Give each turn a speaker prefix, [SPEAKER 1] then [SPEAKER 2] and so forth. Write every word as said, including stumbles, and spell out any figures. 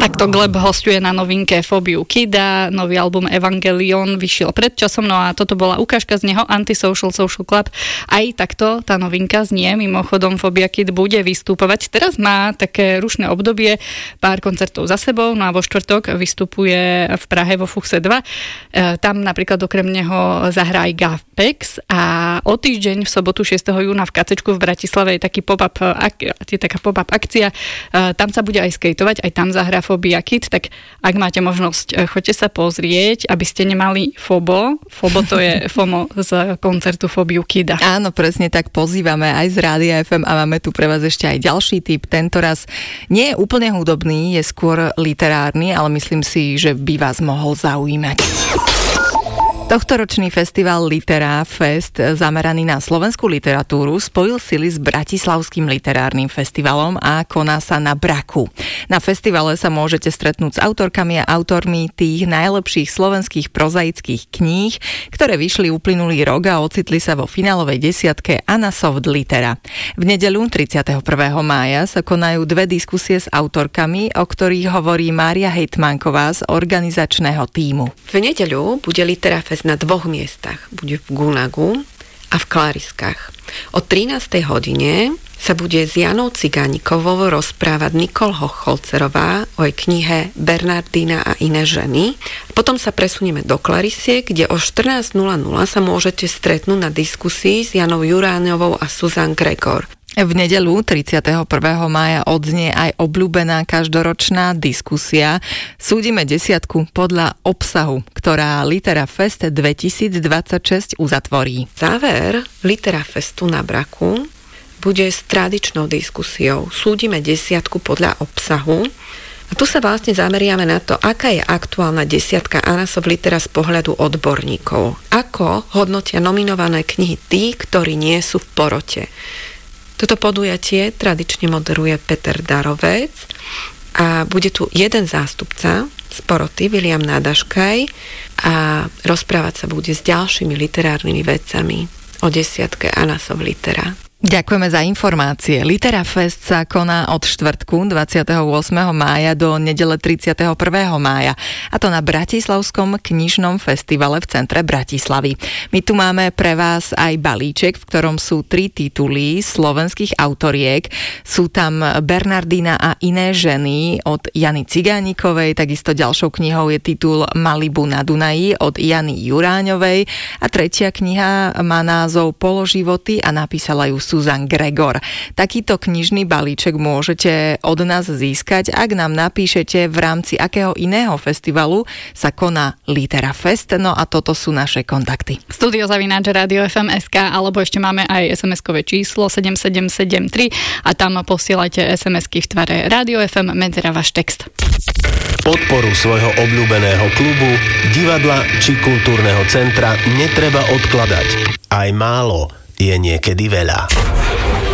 [SPEAKER 1] Takto Gleb hosťuje na novinke Fóbiu Kida, nový album Evangelion vyšiel pred časom, no a toto bola ukážka z neho, Antisocial Social Club. Aj takto tá novinka znie, mimochodom Fóbia Kid bude vystúpovať. Teraz má také rušné obdobie, pár koncertov za sebou, no a vo štvrtok vystupuje v Prahe vo Fuchse dva. E, tam napríklad okrem neho zahrá aj Gafpex a o týždeň v sobotu šiesteho júna v Kacečku v Bratislave je taký pop-up, ak, je taká pop-up akcia. E, tam sa bude aj skejtovať, aj tam zahrá Fóbia Kid, tak ak máte možnosť, choďte sa pozrieť, aby ste nemali FOBO. FOBO to je FOMO z koncertu Fóbiu Kida.
[SPEAKER 2] Áno, presne tak, pozývame aj z Rádia ef em a máme tu pre vás ešte aj ďalší tip. Tentoraz nie je úplne hudobný, je skôr literárny, ale myslím si, že by vás mohol zaujímať. Tohtoročný festival Litera Fest zameraný na slovenskú literatúru spojil sily s Bratislavským literárnym festivalom a koná sa na Braku. Na festivale sa môžete stretnúť s autorkami a autormi tých najlepších slovenských prozaických kníh, ktoré vyšli uplynulý rok a ocitli sa vo finálovej desiatke Anasoft Litera. V nedeľu tridsiateho prvého mája sa konajú dve diskusie s autorkami, o ktorých hovorí Mária Hejtmanková z organizačného tímu.
[SPEAKER 3] V nedeľu bude Litera Fest na dvoch miestach. Bude v Gunagu a v Klariskách. O trinástej hodine sa bude s Janou Cigánikovou rozprávať Nikol Hochholcerová o jej knihe Bernardína a iné ženy. Potom sa presunieme do Clarisiek, kde o štrnásť nula nula sa môžete stretnúť na diskusii s Janou Juráňovou a Susan Gregor.
[SPEAKER 2] V nedeľu tridsiateho prvého mája odznie aj obľúbená každoročná diskusia Súdime desiatku podľa obsahu, ktorá Litera Fest dvetisícdvadsaťšesť uzatvorí.
[SPEAKER 3] Záver Litera Festu na Braku bude s tradičnou diskusiou Súdime desiatku podľa obsahu. A tu sa vlastne zameriame na to, aká je aktuálna desiatka Anasoft Litera z pohľadu odborníkov. Ako hodnotia nominované knihy tí, ktorí nie sú v porote. Toto podujatie tradične moderuje Peter Darovec a bude tu jeden zástupca z poroty, William Nádaškaj, a rozprávať sa bude s ďalšími literárnymi vedcami o desiatke Anasoft Litera.
[SPEAKER 2] Ďakujeme za informácie. Litera Fest sa koná od štvrtku dvadsiateho ôsmeho mája do nedele tridsiateho prvého mája, a to na Bratislavskom knižnom festivale v centre Bratislavy. My tu máme pre vás aj balíček, v ktorom sú tri tituly slovenských autoriek. Sú tam Bernardína a iné ženy od Jany Cigánikovej, takisto ďalšou knihou je titul Malibu na Dunaji od Jany Juráňovej a tretia kniha má názov Položivoty a napísala ju Susan Gregor. Takýto knižný balíček môžete od nás získať, ak nám napíšete, v rámci akého iného festivalu sa koná Litera Fest. No a toto sú naše kontakty.
[SPEAKER 1] Studio zavináč rádio ef em bodka es ká, alebo ešte máme aj es em eskové číslo sedem sedem sedem tri a tam posielajte es em esky v tvare Rádio ef em medzera váš text.
[SPEAKER 4] Podporu svojho obľúbeného klubu, divadla či kultúrneho centra netreba odkladať. Aj málo je niekedy veľa.